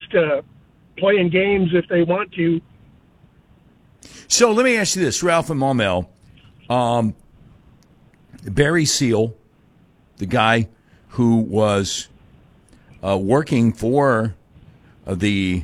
playing games if they want to. So let me ask you this, Ralph and Maumelle. Barry Seal, the guy who was working for the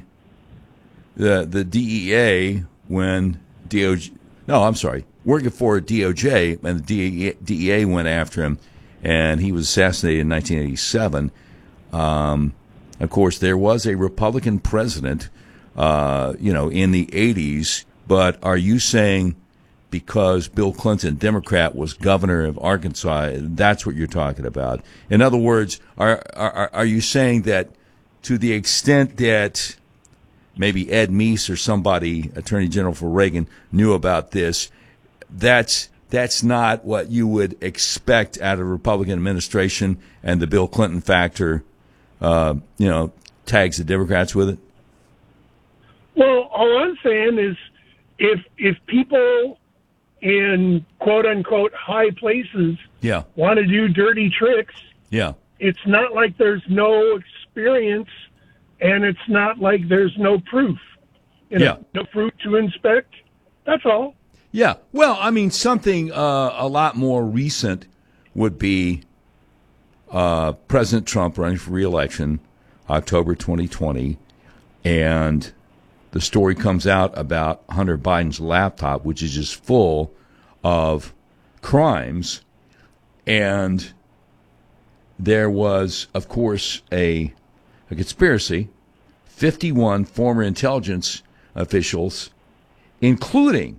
DEA when working for DOJ and the DEA went after him, and he was assassinated in 1987. Of course, there was a Republican president, in the 80s. But are you saying because Bill Clinton, Democrat, was governor of Arkansas, that's what you're talking about? In other words, are you saying that to the extent that maybe Ed Meese or somebody, Attorney General for Reagan, knew about this, that's not what you would expect out of a Republican administration, and the Bill Clinton factor, tags the Democrats with it? Well, all I'm saying is if people in quote-unquote high places want to do dirty tricks, it's not like there's no experience, and it's not like there's no proof. No proof to inspect. That's all. Yeah. Well, I mean, something a lot more recent would be President Trump running for re-election, October 2020, and the story comes out about Hunter Biden's laptop, which is just full of crimes. And there was, of course, a conspiracy, 51 former intelligence officials, including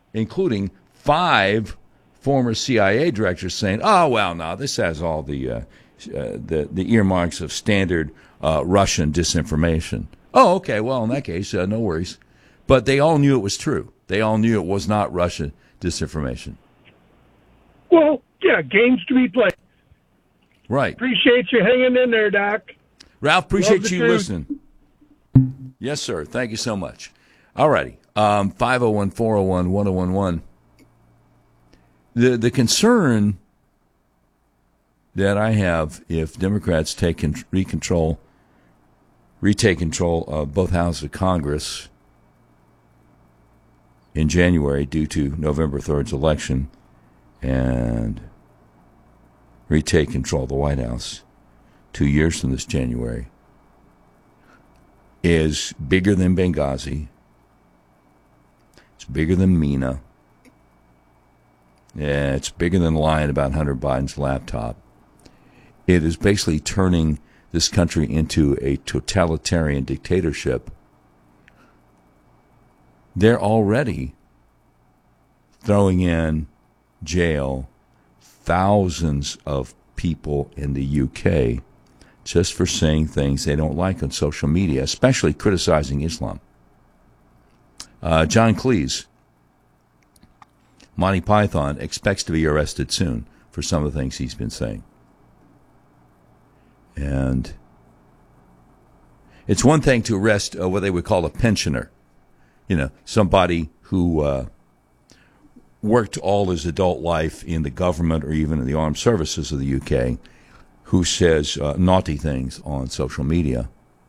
5 former CIA directors saying, "Oh, well, no, this has all the earmarks of standard Russian disinformation." Oh, okay. Well, in that case, no worries. But they all knew it was true. They all knew it was not Russian disinformation. Well, yeah, games to be played. Right. Appreciate you hanging in there, Doc. Ralph, appreciate you listening. Yes, sir. Thank you so much. All righty. 501-401-1011. The concern that I have if Democrats retake control of both houses of Congress in January due to November 3rd's election and retake control of the White House 2 years from this January is bigger than Benghazi. It's bigger than Mina. Yeah, it's bigger than lying about Hunter Biden's laptop. It is basically turning this country into a totalitarian dictatorship. They're already throwing in jail thousands of people in the UK just for saying things they don't like on social media, especially criticizing Islam. John Cleese, Monty Python, expects to be arrested soon for some of the things he's been saying. And it's one thing to arrest what they would call a pensioner, somebody who worked all his adult life in the government or even in the armed services of the UK, who says naughty things on social media.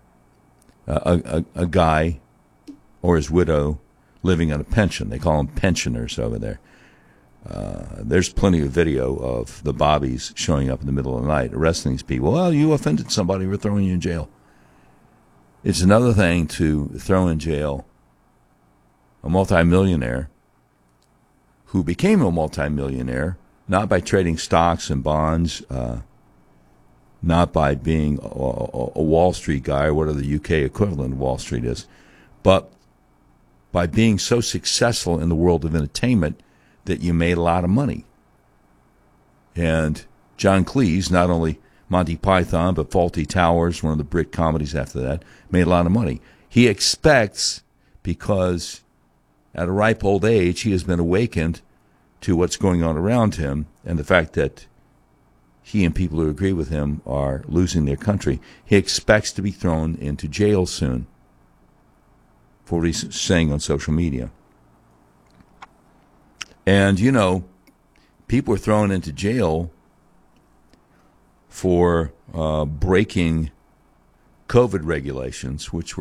A guy or his widow living on a pension. They call them pensioners over there. There's plenty of video of the Bobbies showing up in the middle of the night, arresting these people. Well, you offended somebody, we're throwing you in jail. It's another thing to throw in jail a multimillionaire who became a multimillionaire not by trading stocks and bonds, not by being a Wall Street guy or whatever the UK equivalent of Wall Street is, but by being so successful in the world of entertainment that you made a lot of money. And John Cleese, not only Monty Python, but Fawlty Towers, one of the Brit comedies after that, made a lot of money. He expects, because at a ripe old age, he has been awakened to what's going on around him and the fact that he and people who agree with him are losing their country. He expects to be thrown into jail soon for what he's saying on social media. And, people are thrown into jail for breaking COVID regulations, which were